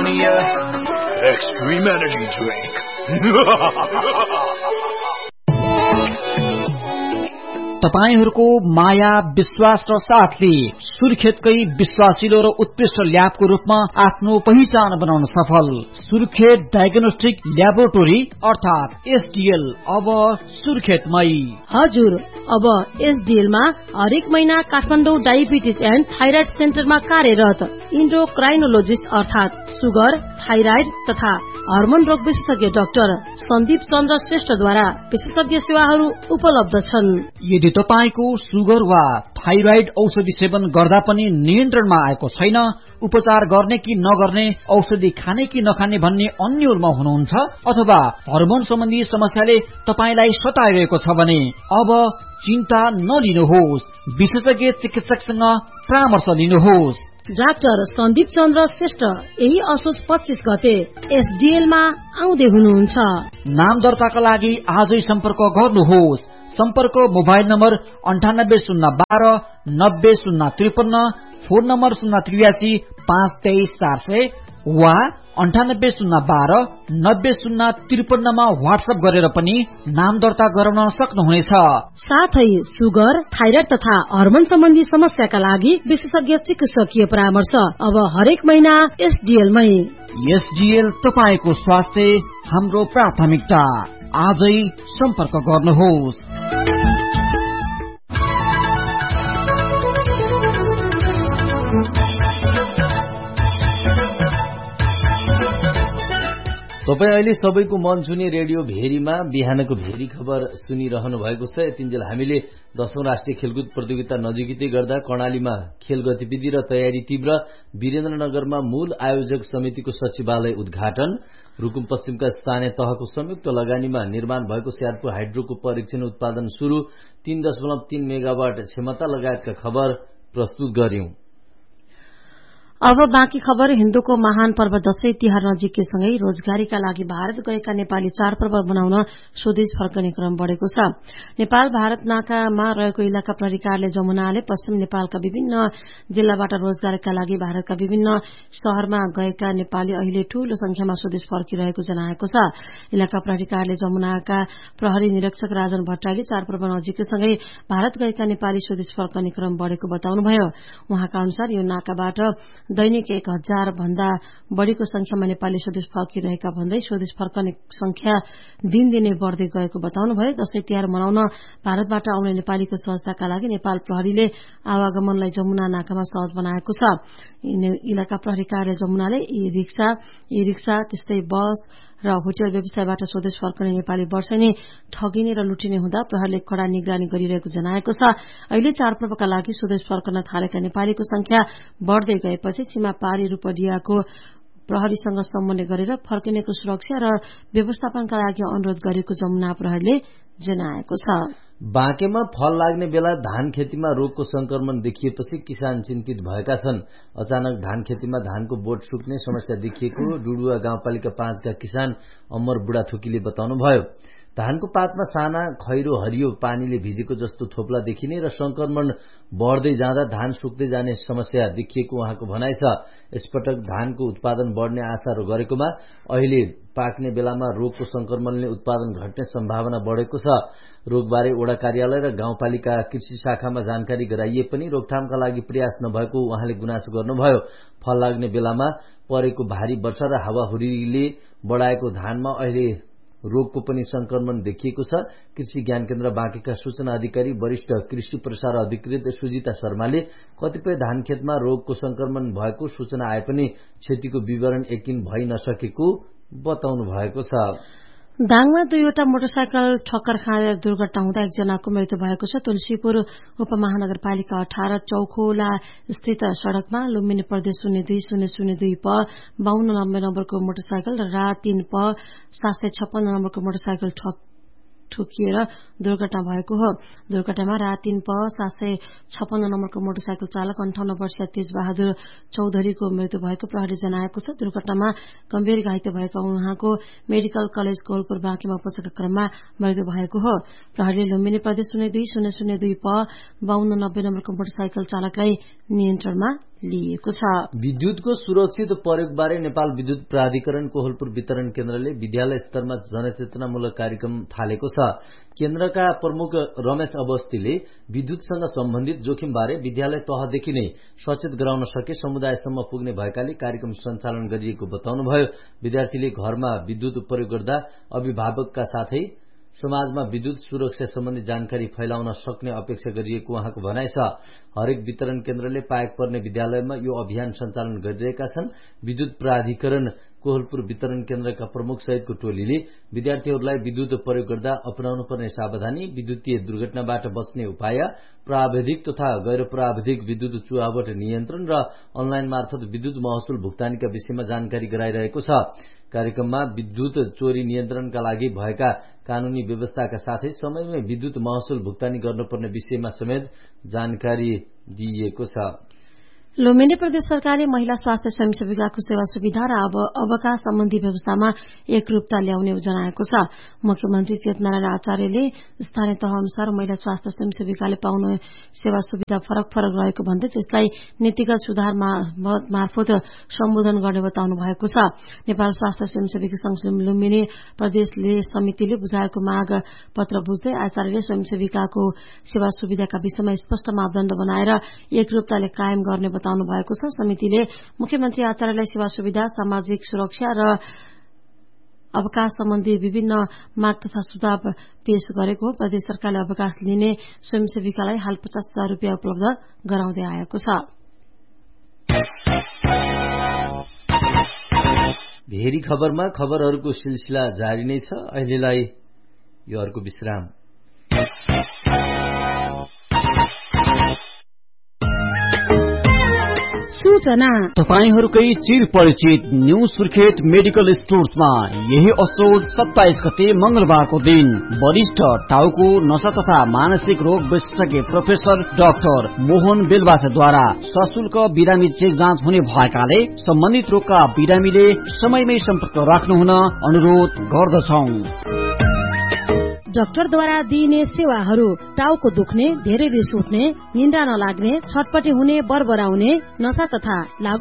Extreme Energy Drink. तपाईहरुको माया विश्वास र साथले सुर्खेतकै विश्वासिलो र उत्कृष्ट ल्याबको रूपमा आफ्नो पहिचान बनाउन सफल सुर्खेत डायग्नोस्टिक ल्याबोरेटोरी अर्थात एसडीएल अब सुर्खेतमै। हजुर, अब एसडीएल मा हरेक महिना काठमाडौँ डायबिटिज एन्ड थाइराइड सेन्टरमा कार्यरत इन्डोक्राइनोलोजिस्ट अर्थात सुगर, थाइराइड तथा हर्मोन रोग विशेषज्ञ डाक्टर सन्दीप चन्द्र श्रेष्ठद्वारा विशेषज्ञ सेवाहरू उपलब्ध छन्। यदि तपाईको सुगर वा थाइराइड औषधि सेवन गर्दा पनि नियन्त्रणमा आएको छैन, उपचार गर्ने कि नगर्ने, औषधि खाने कि नखाने भन्ने अन्योलमा हुनुहुन्छ अथवा हर्मोन सम्बन्धी समस्याले तपाईलाई सताइरहेको छ भने अब चिन्ता नलिनुहोस्, विशेषज्ञ चिकित्सकसँग परामर्श लिनुहोस्। डाक्टर सन्दीप चन्द्र श्रेष्ठ यही असोज 25 गते एसडीएल मा आउँदै हुनुहुन्छ। नाम दर्ताका लागि आजै सम्पर्क गर्नुहोस्। सम्पर्क मोबाइल नम्बर 980129 90053, फोन नम्बर 083 523 400 वा 980129 90053 मा व्हाट्सएप गरेर पनि नाम दर्ता गराउन सक्नुहुनेछ। साथै सुगर, थाइराइड तथा हर्मोन सम्बन्धी समस्याका लागि विशेषज्ञ चिकित्सकीय परामर्श अब हरेक महिना एसडीएल मै। एसडीएल तपाईको स्वास्थ्य हाम्रो प्राथमिकता। आजै सम्पर्क गर्नुहोस्। तपाईँ अहिले सबैको मन छुने रेडियो भेरीमा बिहानको भेरी खबर सुनिरहनु भएको छ। यतिन्जेल हामीले 10औं राष्ट्रिय खेलकुद प्रतियोगिता नजिकै गर्दा कर्णालीमा खेल गतिविधि र तयारी तीव्र, वीरेन्द्रनगरमा मूल आयोजक समितिको सचिवालय उद्घाटन, रुकुम पश्चिमका स्थानीय तहको संयुक्त लगानीमा निर्माण भएको स्यारपुर हाइड्रोको परीक्षण उत्पादन शुरू, 3.3 मेगावाट क्षमता लगायतका खबर प्रस्तुत गर्यौं। अब बाँकी खबर। हिन्दूको महान पर्व दशैं तिहार नजिकैसँगै रोजगारीका लागि भारत गएका नेपाली चाडपर्व मनाउन स्वदेश फर्कने क्रम बढ़ेको छ। नेपाल भारत नाकामा रहेको इलाका प्रहरी कार्यालय जमुनाले पश्चिम नेपालका विभिन्न जिल्लाबाट रोजगारीका लागि भारतका विभिन्न शहरमा गएका नेपाली अहिले ठूलो संख्यामा स्वदेश फर्किरहेको जनाएको छ। इलाका प्रहरी कार्यालय जमुनाका प्रहरी निरीक्षक राजन भट्टराईले चाडपर्व नजिकैसँगै भारत गएका नेपाली स्वदेश फर्कने क्रम बढ़ेको बताउनुभयो। उहाँका अनुसार यो नाकाबाट दैनिक 1000 भन्दा बढ़ीको संख्यामा नेपाली स्वदेश फर्किरहेका भन्दै स्वदेश फर्कने संख्या दिनदिनै बढ़दै गएको बताउनुभयो। दशैं तिहार मनाउन भारतबाट आउने नेपालीको सहजताका लागि नेपाल प्रहरीले आवागमनलाई जमुना नाकामा सहज बनाएको छ। इलाका प्रहरी कार्यालय जमुनाले ई रिक्सा त्यस्तै बस र होटल व्यवसायबाट स्वदेश फर्कने नेपाली वर्षेनी ठगिने र लुटिने हुँदा प्रहरीले कड़ा निगरानी गरिरहेको जनाएको छ। अहिले चाडपर्वका लागि स्वदेश फर्कन थालेका नेपालीको संख्या बढ़दै गएपछि सीमा पारी रूपडियाको प्रहरीसँग समन्वय गरेर फर्किनेको सुरक्षा र व्यवस्थापनका लागि अनुरोध गरेको जमुना प्रहरीले जनाएको छ। बाँकेमा फल लाग्ने बेला धान खेतीमा रोगको संक्रमण देखिएपछि किसान चिन्तित भएका छन्। अचानक धान खेतीमा धानको बोट सुक्ने समस्या देखिएको डुडुवा गाउँपालिका 5 का किसान अमर बुढाथोकीले बताउनुभयो। धानको पातमा साना खैरो हरियो पानीले भिजेको जस्तो थोप्ला देखिने र संक्रमण बढ़दै जाँदा धान सुक्दै जाने समस्या देखिएको उहाँको भनाइ छ। यसपटक धानको उत्पादन बढ़ने आशा गरेकोमा अहिले पाक्ने बेलामा रोगको संक्रमणले उत्पादन घट्ने सम्भावना बढ़ेको छ। रोगबारे वडा कार्यालय र गाउँपालिका कृषि शाखामा जानकारी गराइए पनि रोकथामका लागि प्रयास नभएको उहाँले गुनासो गर्नुभयो। फल लाग्ने बेलामा परेको भारी वर्षा र हावाहुरीले बढ़ाएको धानमा अहिले रोगको पनि संक्रमण देखिएको छ। कृषि ज्ञान केन्द्र बाँकेका सूचना अधिकारी वरिष्ठ कृषि प्रसार अधिकृत सुजिता शर्माले कतिपय धान खेतमा रोगको संक्रमण भएको सूचना आए पनि क्षतिको विवरण यकिन भइ नसकेको बताउनु भएको छ। दाङमा 2वटा मोटरसाइकल ठक्कर खाएर दुर्घटना हुँदा एकजनाको मृत्यु भएको छ। तुलसीपुर उपमहानगरपालिका 18 चौखोला स्थित सड़कमा लुम्बिनी प्रदेश 02 प 52 नम्बरको मोटरसाइकल र रा 3 प 756 नम्बरको मोटरसाइकल ठोकिएर दुर्घटना भएको हो। दुर्घटनामा रा 3 प 756 नम्बरको मोटरसाइकल चालक 58 वर्षीय तेज बहादुर चौधरीको मृत्यु भएको प्रहरीले जनाएको छ। दुर्घटनामा गम्भीर घाइते भएका उहाँको मेडिकल कलेज गोलपुर बाँकेमा उपचारका क्रममा मृत्यु भएको हो। प्रहरीले लुम्बिनी प्रदेश 02 प 52 नम्बरको मोटरसाइकल चालकलाई नियन्त्रणमा लिएको छ। विद्युतको सुरक्षित प्रयोगबारे नेपाल विद्युत प्राधिकरण कोहलपुर वितरण केन्द्रले विद्यालय स्तरमा जनचेतनामूलक कार्यक्रम थालेको छ। केन्द्रका प्रमुख रमेश अवस्थीले विद्युतसँग सम्बन्धित जोखिमबारे विद्यालय तहदेखि नै सचेत गराउन सके समुदायसम्म पुग्ने भएकाले कार्यक्रम सञ्चालन गरिएको बताउनुभयो। विद्यार्थीले घरमा विद्युत प्रयोग गर्दा अभिभावकका साथै समाजमा विद्युत सुरक्षा सम्बन्धी जानकारी फैलाउन सक्ने अपेक्षा गरिएको उहाँको भनाइ छ। हरेक वितरण केन्द्रले पाएक पर्ने विद्यालयमा यो अभियान सञ्चालन गरिरहेका छन्। विद्युत प्राधिकरण कोहलपुर वितरण केन्द्रका प्रमुख सहितको टोलीले विद्यार्थीहरूलाई विद्युत प्रयोग गर्दा अपनाउनु पर्ने सावधानी, विद्युतीय दुर्घटनाबाट बच्ने उपाय, प्राविधिक तथा गैर प्राविधिक विद्युत चुहावट नियन्त्रण र अनलाइन मार्फत विद्युत महसुल भुक्तानीका विषयमा जानकारी गराइरहेको छ। कार्यक्रममा विद्युत चोरी नियन्त्रणका लागि भएका कानूनी व्यवस्थाका साथै समयमै विद्युत महसुल भुक्तानी गर्नुपर्ने विषयमा समेत जानकारी दिइएको छ। लुम्बिनी प्रदेश सरकारले महिला स्वास्थ्य स्वयंसेविकाको सेवा सुविधा र अवकाश सम्बन्धी व्यवस्थामा एकरूपता ल्याउने जनाएको छ। मुख्यमन्त्री चेतनारायण आचार्यले स्थानीय तह अनुसार महिला स्वास्थ्य स्वयंसेविकाले पाउने सेवा सुविधा फरक फरक रहेको भन्दै त्यसलाई नीतिगत सुधार मार्फत सम्बोधन गर्ने बताउनु भएको छ। नेपाल स्वास्थ्य स्वयंसेवी संघ लुम्बिनी प्रदेशले समितिले बुझाएको माग पत्र बुझ्दै आचार्यले स्वयंसेविकाको सेवा सुविधाका विषयमा स्पष्ट मापदण्ड बनाएर एकरूपताले कायम गर्ने बताउनु भएको छ। समितिले मुख्यमन्त्री आचार्यलाई सेवा सुविधा, सामाजिक सुरक्षा र अवकाश सम्बन्धी विभिन्न माग तथा सुझाव पेश गरेको हो। प्रदेश सरकारले अवकाश लिने स्वयंसेविकालाई हाल 50,000 रुपियाँ उपलब्ध गराउँदै आएको छ। भेरी खबरमा खबरहरूको सिलसिला जारी नै छ। अहिलेलाई यो अर्को विश्राम। सूचना तपाईहरूकै चिर परिचित न्यू सुर्खेत मेडिकल स्टोर्समा यही असोज 27 गते मंगलबारको दिन वरिष्ठ टाउको नशा तथा मानसिक रोग विशेषज्ञ प्रोफेसर डाक्टर मोहन बेलबाछद्वारा सशुल्क बिरामी चेक जाँच हुने भएकाले सम्बन्धित रोगका बिरामीले समयमै सम्पर्क राख्नुहुन अनुरोध गर्दछौं। डाक्टरद्वारा दिइने सेवाहरू टाउको दुख्ने, धेरै रिस उठ्ने, निन्द्रा नलाग्ने, छटपटी हुने, बरबराउने, नशा तथा